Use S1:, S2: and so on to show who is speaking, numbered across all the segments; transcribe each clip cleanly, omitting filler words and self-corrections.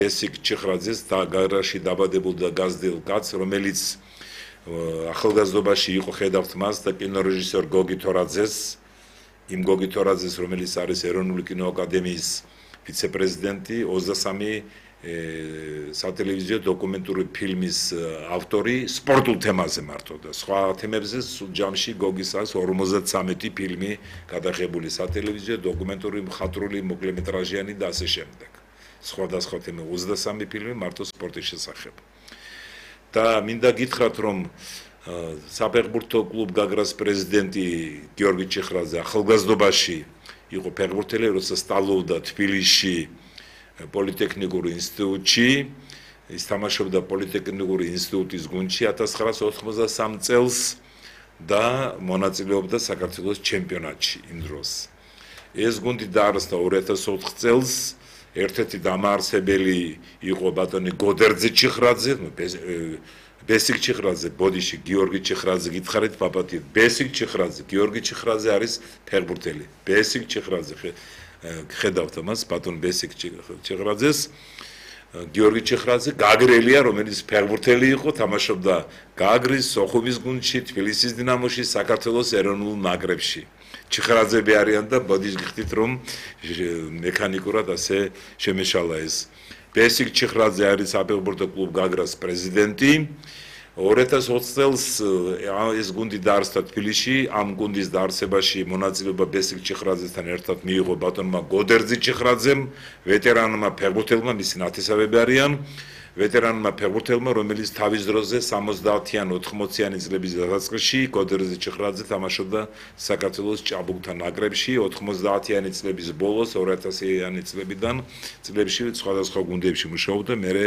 S1: ესიკ ჩიხრაძეს და გარაში დაბადებულ და გაზრდილ კაცს, რომელიც ახალგაზრდობაში იყო ხედავთ მას და კინორეჟისორ გოგი თორაძეს, იმ გოგი თორაძეს, რომელიც არის ეროვნული კინოაკადემიის ვიცე-პრეზიდენტი, 23 სატელევიზიო დოკუმენტური ფილმის ავტორი, სპორტულ თემაზე მარტო და სხვა თემებზე ჯამში გოგის არის 53 ფილმი გადაღებული სატელევიზიო დოკუმენტური მხატვრული მოკლემეტრაჟიანი და ასე შემდეგ. სხვადასხვა თემა 23 ფილმი მარტო სპორტის შესახებ. და მინდა გითხრათ, რომ საფეხბურთო კლუბ გაგრას პრეზიდენტი გიორგი ჩიხრაძე ახალგაზრდობაში იყო ფეხბურთელი, როცა სწავლობდა თბილისში პოლიტექნიკურ ინსტიტუტში, ის თამაშობდა პოლიტექნიკური ინსტიტუტის გუნდში 1993 წელს და მონაწილეობდა საქართველოს ჩემპიონატში იმ დროს. ეს გუნდი დაარსდა 2004 წელს. ერთ-ერთი დამაარსებელი იყო ბატონი გოდერძი ჩიხრაძე, ბესიკ ჩიხრაძე, ბოდიში გიორგი ჩიხრაძე გითხარით პაპატი, ბესიკ ჩიხრაძე, გიორგი ჩიხრაძე არის ფეხბურთელი. ბესიკ ჩიხრაძე ხედავთ მას, ბატონ ბესიკ ჩიხრაძეს. გიორგი ჩიხრაძე გაგრელია, რომელიც ფეხბურთელი იყო, თამაშობდა გაგრის, სოხუმის გუნდში, თბილისის დინამოში, საქართველოს ეროვნულ ნაკრებში. ჩიხრაძები არიან და ბოდიშ გიხდით, რომ მექანიკურად ასე შემეშალა ეს. ბესიკ ჩიხრაძე არის საფეხბურთო კლუბ გაგრას პრეზიდენტი. 2020 წელს ეს გუნდი დაარსდა თბილისში, ამ გუნდის დაარსებაში მონაწილეობა ბესიკ ჩიხრაძესთან ერთად მიიღო ბატონმა გოდერძი ჩიხრაძემ, ვეტერანმა ფეხბურთელმა, მისი ნათესავები არიან. ვეტერანმა ფეხბურთელმა, რომელიც თავის დროზე 70-იან 80-იანი წლების დასაწყისში გოდერძი ჩიხრაძე თამაშობდა საქართველოს ჭაბუკთა ნაკრებში, 90-იანი წლების ბოლოს 2000-იანი წლებში სხვადასხვა გუნდებში მუშაობდა, მერე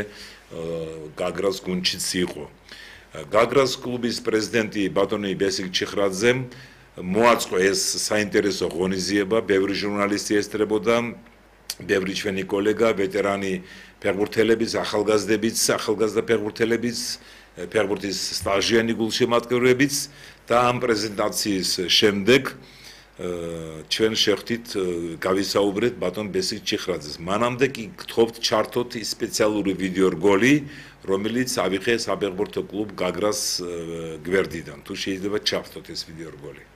S1: გაგრას გუნდშიც იყო. გაგრას კლუბის პრეზიდენტი ბატონი ბესიკ ჩიხრაძემ მოაწყო ეს საინტერესო ღონისძიება, ბევრი ჟურნალისტი ესწრებოდა, ბევრი ჩვენი კოლეგა, ვეტერანი ფეხბურთელებიც, ახალგაზრდა ფეხბურთელებიც, ფეხბურთის სტაჟიანი გულშემატკივრებიც და ამ პრეზენტაციის შემდეგ ჩვენ შევხვდით გავისაუბრეთ ბატონ ბესიკ ჩიხრაძეს. მანამდე კი გთხოვთ ჩართოთ სპეციალური ვიდეო რგოლი, რომელიც ავიღე საფეხბურთო კლუბ გაგრას გვერდიდან. თუ შეიძლება ჩავთოთ ეს ვიდეო რგოლი.